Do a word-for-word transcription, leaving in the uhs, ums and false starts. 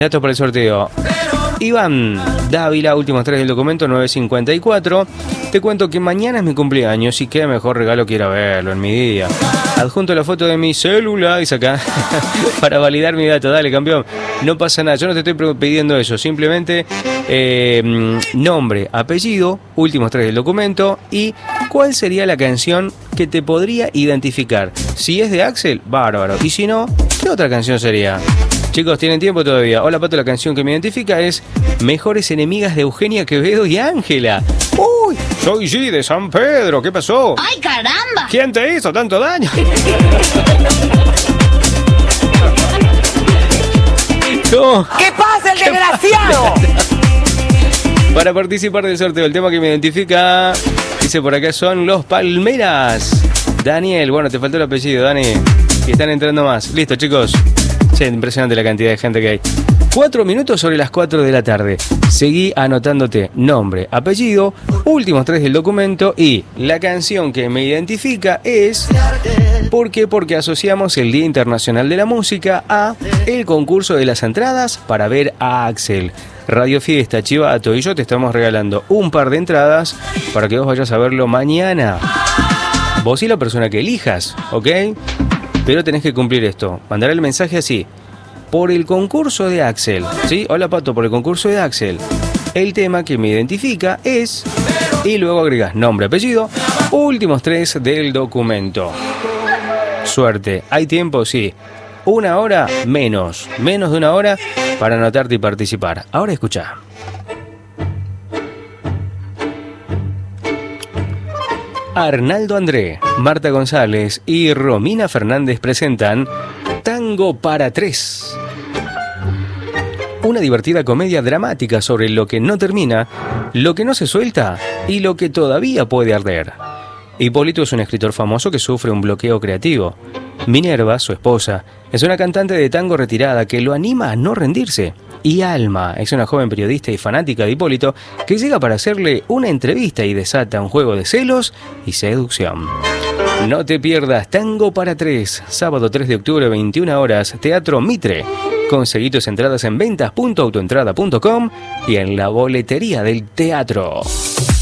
Datos para el sorteo. Iván Dávila, últimos tres del documento, nueve cincuenta y cuatro. Te cuento que mañana es mi cumpleaños y qué mejor regalo que ir a verlo en mi día. Adjunto la foto de mi celular y saca para validar mi dato. Dale, campeón. No pasa nada, yo no te estoy pidiendo eso. Simplemente eh, nombre, apellido, últimos tres del documento y cuál sería la canción que te podría identificar. Si es de Axel, bárbaro. Y si no, ¿qué otra canción sería? Chicos, tienen tiempo todavía. Hola, Pato, la canción que me identifica es Mejores Enemigas de Eugenia Quevedo y Ángela. ¡Uy! Soy G de San Pedro. ¿Qué pasó? ¡Ay, caramba! ¿Quién te hizo tanto daño? No. ¿Qué pasa, el desgraciado? Para participar del sorteo, el tema que me identifica, dice por acá, son Los Palmeras. Daniel, bueno, te faltó el apellido, Dani. Y están entrando más. Listo, chicos. Sí, impresionante la cantidad de gente que hay. Cuatro minutos sobre las cuatro de la tarde. Seguí anotándote nombre, apellido, últimos tres del documento y la canción que me identifica es... ¿Por qué? Porque asociamos el Día Internacional de la Música a el concurso de las entradas para ver a Axel. Radio Fiesta, Chivato y yo te estamos regalando un par de entradas para que vos vayas a verlo mañana. Vos y la persona que elijas, ¿ok? Pero tenés que cumplir esto. Mandar el mensaje así. Por el concurso de Axel. ¿Sí? Hola, Pato, por el concurso de Axel. El tema que me identifica es... Y luego agregás nombre, apellido, últimos tres del documento. Suerte. ¿Hay tiempo? Sí. Una hora menos. Menos de una hora para anotarte y participar. Ahora escuchá. Arnaldo André, Marta González y Romina Fernández presentan Tango para Tres. Una divertida comedia dramática sobre lo que no termina, lo que no se suelta y lo que todavía puede arder. Hipólito es un escritor famoso que sufre un bloqueo creativo. Minerva, su esposa, es una cantante de tango retirada que lo anima a no rendirse. Y Alma es una joven periodista y fanática de Hipólito que llega para hacerle una entrevista y desata un juego de celos y seducción. No te pierdas Tango para Tres, sábado tres de octubre, veintiuna horas, Teatro Mitre. Conseguí tus entradas en ventas punto autoentrada punto com y en la boletería del teatro.